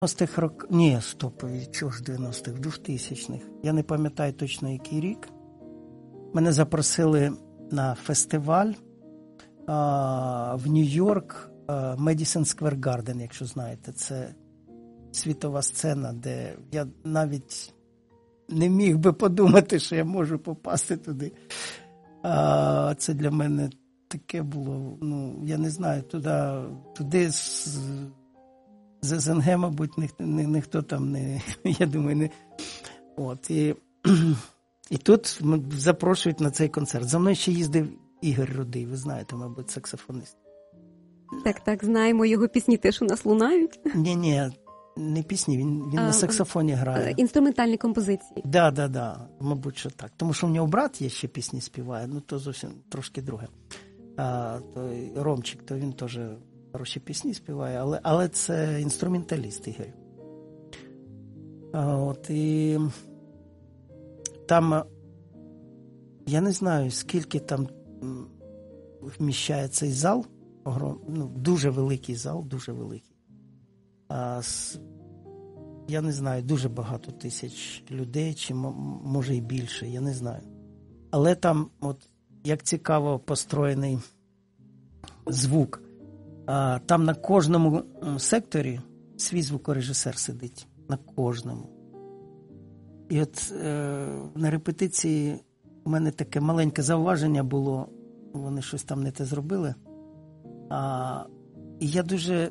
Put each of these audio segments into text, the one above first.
90-х років, ні, стоп, чого ж 90-х, 2000-х. Я не пам'ятаю точно, який рік. Мене запросили на фестиваль в Нью-Йорк, Madison Square Garden, якщо знаєте. Це світова сцена, де я навіть не міг би подумати, що я можу попасти туди. Це для мене таке було, я не знаю, туди з СНГ, мабуть, ніхто там не, я думаю, не. От, і тут запрошують на цей концерт. За мною ще їздив Ігор Рудий, ви знаєте, мабуть, саксофонист. Так, знаємо, його пісні теж у нас лунають. Ні, не пісні, він на саксофоні грає. Інструментальні композиції. Да, мабуть, що так. Тому що в нього брат є ще пісні співає, то зовсім трошки друге. Той Ромчик, то він теж хороші пісні співає, але це інструменталіст Ігор. І там, я не знаю, скільки там вміщає цей зал, дуже великий зал, дуже великий. Я не знаю, дуже багато тисяч людей, чи може і більше, я не знаю. Але там, як цікаво построєний звук, там на кожному секторі свій звукорежисер сидить, на кожному. І на репетиції у мене таке маленьке зауваження було, вони щось там не те зробили. І я дуже,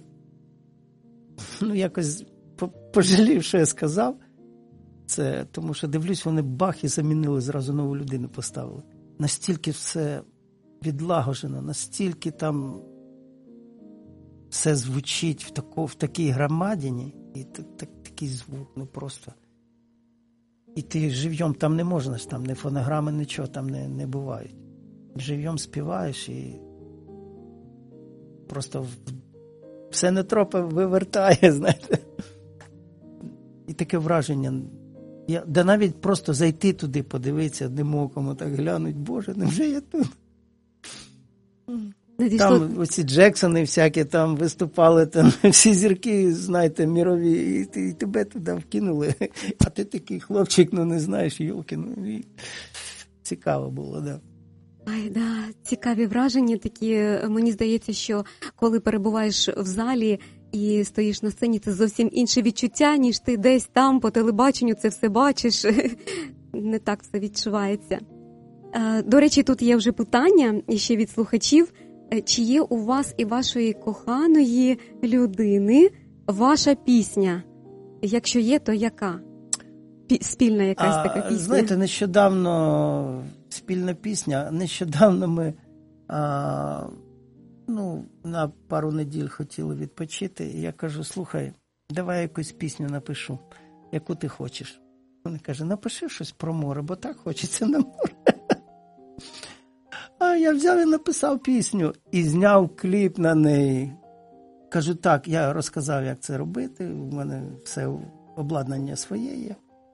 якось пожалів, що я сказав. Це, тому що дивлюсь, вони бах і замінили, зразу нову людину поставили. Настільки все відлагоджено, настільки там все звучить в такій громадині, і такий звук, просто. І ти живьом там не можна, там не фонограми, нічого там не бувають. Живьом співаєш і просто все нутро вивертає, знаєте. І таке враження. Да навіть просто зайти туди, подивитися одним оком, так глянуть, Боже, невже я тут? Там оці Джексони всякі там виступали, там всі зірки, знаєте, мірові, і тебе туди вкинули, а ти такий хлопчик, не знаєш, йолки, і цікаво було, да. Цікаві враження такі. Мені здається, що коли перебуваєш в залі і стоїш на сцені, це зовсім інше відчуття, ніж ти десь там по телебаченню це все бачиш. Не так все відчувається. До речі, тут є вже питання ще від слухачів. Чи є у вас і вашої коханої людини ваша пісня? Якщо є, то яка? Спільна якась така пісня? Знаєте, нещодавно спільна пісня. Нещодавно ми на пару неділь хотіли відпочити. І я кажу, слухай, давай якусь пісню напишу, яку ти хочеш. Він каже, напиши щось про море, бо так хочеться на море. А я взяв і написав пісню і зняв кліп на неї. Кажу, так, я розказав, як це робити, у мене все обладнання своє є.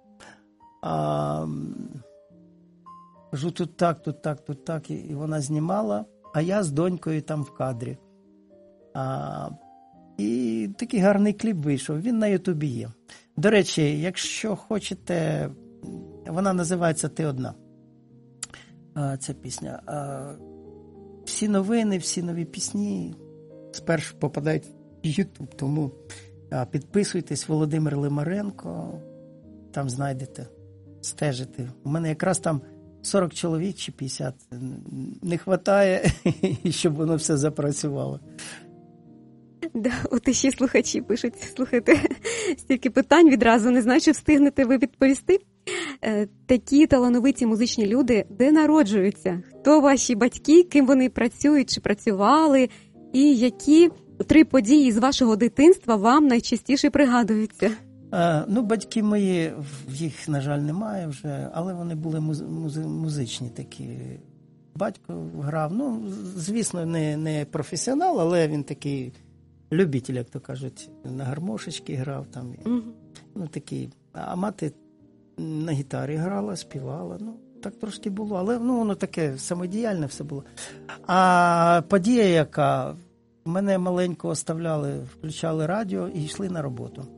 Кажу, тут так, і вона знімала, а я з донькою там в кадрі. І такий гарний кліп вийшов, він на Ютубі є. До речі, якщо хочете, вона називається «Ти одна». Ця пісня. Всі новини, всі нові пісні спершу попадають в YouTube, тому підписуйтесь, Володимир Лимаренко, там знайдете, стежите. У мене якраз там 40 чоловік чи 50 не вистачає, щоб воно все запрацювало. От ще слухачі пишуть, слухайте, стільки питань відразу, не знаю, чи встигнете ви відповісти. Такі талановиті музичні люди, де народжуються? Хто ваші батьки, ким вони працюють чи працювали? І які 3 події з вашого дитинства вам найчастіше пригадуються? Батьки мої, їх, на жаль, немає вже, але вони були музичні такі. Батько грав, звісно, не професіонал, але він такий любитель, як то кажуть, на гармошечки грав там. Такий. А мати на гітарі грала, співала, так трошки було, але воно таке самодіяльне все було. А подія яка, мене маленько оставляли, включали радіо і йшли на роботу.